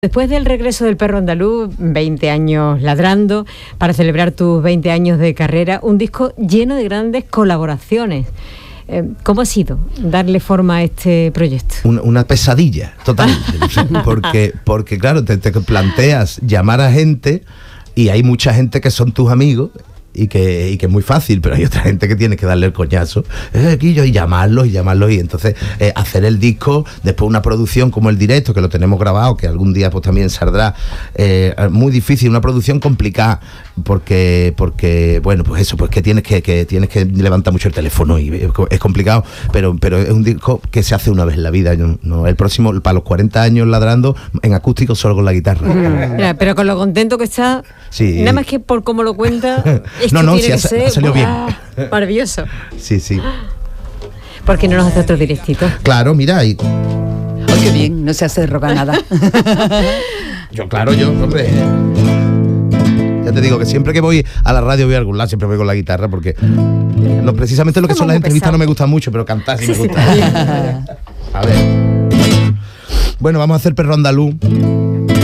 Después del regreso del perro andaluz, 20 años ladrando, para celebrar tus 20 años de carrera, un disco lleno de grandes colaboraciones. ¿Cómo ha sido darle forma a este proyecto? Una pesadilla total, porque claro, te planteas llamar a gente y hay mucha gente que son tus amigos y que es muy fácil, pero hay otra gente que tienes que darle el coñazo y llamarlos y entonces hacer el disco, después una producción como el directo, que lo tenemos grabado, que algún día pues también saldrá, muy difícil, una producción complicada, porque bueno, pues eso, pues que tienes que levantar mucho el teléfono y es complicado, pero es un disco que se hace una vez en la vida. No, el próximo, para los 40 años ladrando, en acústico solo con la guitarra. Mira, pero con lo contento que está, sí. Nada más que por cómo lo cuenta, no, tiene sí, que ha salido bien. Maravilloso. Sí. ¿Por qué no nos hace otro directito? Claro, mira. Ay, qué bien, no se hace rogar nada. Yo, hombre. Ya te digo que siempre que voy a la radio voy a algún lado, siempre voy con la guitarra, porque no, precisamente lo que son las entrevistas pesado. No me gusta mucho, pero cantar sí me gusta. A ver. Bueno, vamos a hacer Perro Andaluz.